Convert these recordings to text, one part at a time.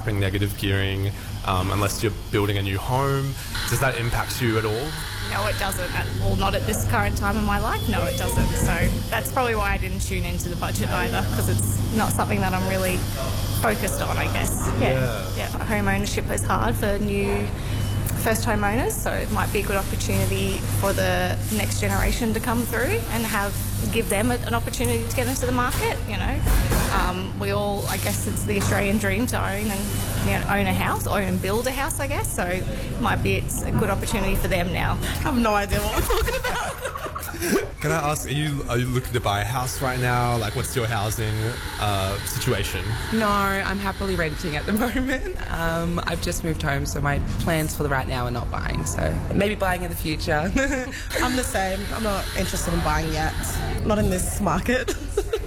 having negative gearing unless you're building a new home. Does that impact you at all? No, it doesn't at all. Not at this current time in my life. No, it doesn't. So that's probably why I didn't tune into the budget either, because it's not something that I'm really focused on, I guess. Yeah. Home ownership is hard for new first home owners, so it might be a good opportunity for the next generation to come through and give them an opportunity to get into the market. We all, I guess it's the Australian dream to own and own a house, own and build a house, I guess. So it's a good opportunity for them now. I have no idea what we're talking about. Can I ask, are you looking to buy a house right now? Like, what's your housing situation? No, I'm happily renting at the moment. I've just moved home, so my plans for the right now are not buying. So maybe buying in the future. I'm the same. I'm not interested in buying yet. Not in this market.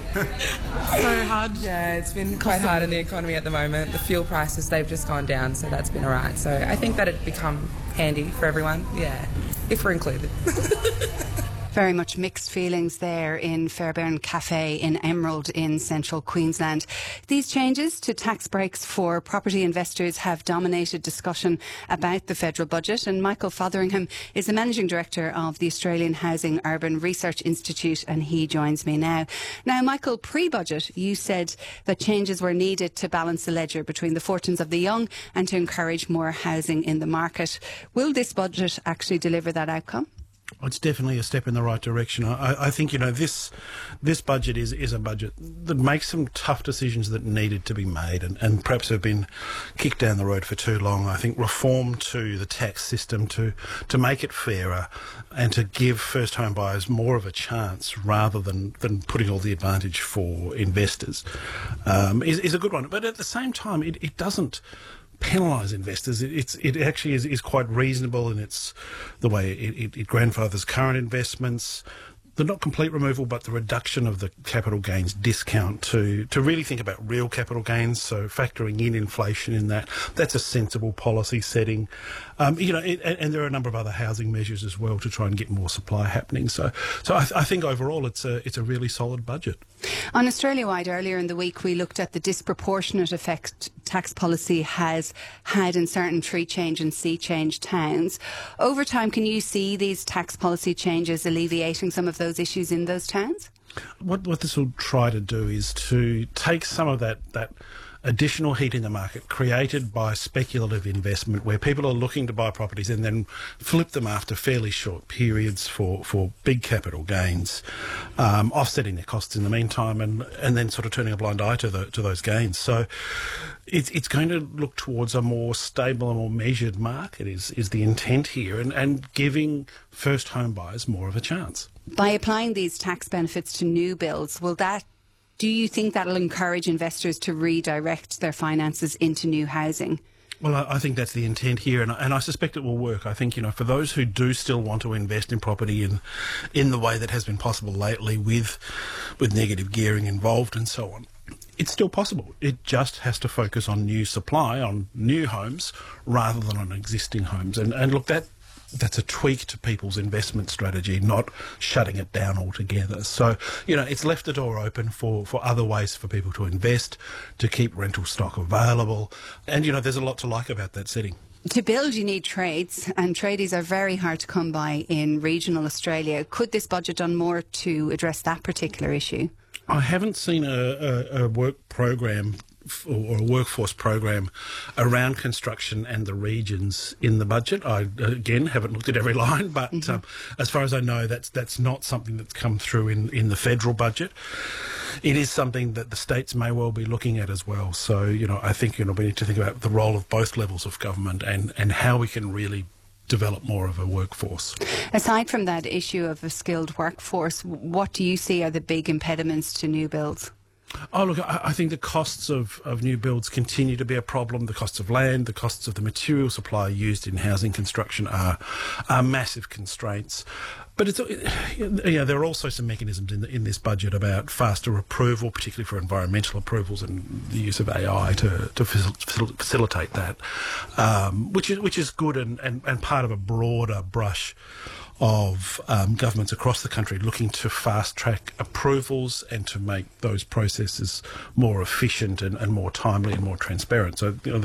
So hard. Yeah, it's been quite hard in the economy at the moment. The fuel prices, they've just gone down, so that's been all right. So I think that it'd become handy for everyone, if we're included. Very much mixed feelings there in Fairbairn Cafe in Emerald in central Queensland. These changes to tax breaks for property investors have dominated discussion about the federal budget, and Michael Fotheringham is the Managing Director of the Australian Housing Urban Research Institute, and he joins me now. Now, Michael, pre-budget you said that changes were needed to balance the ledger between the fortunes of the young and to encourage more housing in the market. Will this budget actually deliver that outcome? It's definitely a step in the right direction. I think, this budget is a budget that makes some tough decisions that needed to be made and perhaps have been kicked down the road for too long. I think reform to the tax system to make it fairer and to give first home buyers more of a chance rather than putting all the advantage for investors is a good one. But at the same time, it doesn't penalise investors. It actually is quite reasonable in the way it grandfathers current investments. The not complete removal, but the reduction of the capital gains discount to really think about real capital gains, so factoring in inflation in that. That's a sensible policy setting. And there are a number of other housing measures as well to try and get more supply happening. So I think overall it's a really solid budget. On Australia-wide, earlier in the week, we looked at the disproportionate effect tax policy has had in certain tree change and sea change towns. Over time, can you see these tax policy changes alleviating some of those issues in those towns? What this will try to do is to take some of that additional heat in the market created by speculative investment where people are looking to buy properties and then flip them after fairly short periods for big capital gains, offsetting their costs in the meantime and then sort of turning a blind eye to those gains. So it's going to look towards a more stable and more measured market is the intent here and giving first home buyers more of a chance. By applying these tax benefits to new builds, do you think that'll encourage investors to redirect their finances into new housing? Well, I think that's the intent here, and I suspect it will work. I think, for those who do still want to invest in property in the way that has been possible lately with negative gearing involved and so on, it's still possible. It just has to focus on new supply, on new homes, rather than on existing homes. And look, that's a tweak to people's investment strategy, not shutting it down altogether. So, it's left the door open for other ways for people to invest, to keep rental stock available. And, there's a lot to like about that setting. To build, you need trades, and tradies are very hard to come by in regional Australia. Could this budget done more to address that particular issue? I haven't seen a work program or a workforce program around construction and the regions in the budget. I, again, haven't looked at every line, but as far as I know, that's not something that's come through in the federal budget. It is something that the states may well be looking at as well. So, I think, we need to think about the role of both levels of government and how we can really develop more of a workforce. Aside from that issue of a skilled workforce, what do you see are the big impediments to new builds? Oh, look, I think the costs of new builds continue to be a problem. The costs of land, the costs of the material supply used in housing construction are massive constraints. But there are also some mechanisms in this budget about faster approval, particularly for environmental approvals and the use of AI to facilitate that, which is good and part of a broader brush of governments across the country looking to fast-track approvals and to make those processes more efficient and more timely and more transparent. So,